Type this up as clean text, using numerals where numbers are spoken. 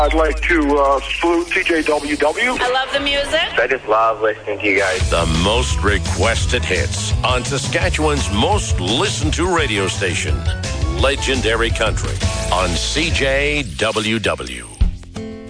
I'd like to salute TJWW. I love the music. I just love listening to you guys. The most requested hits on Saskatchewan's most listened to radio station, Legendary Country on CJWW.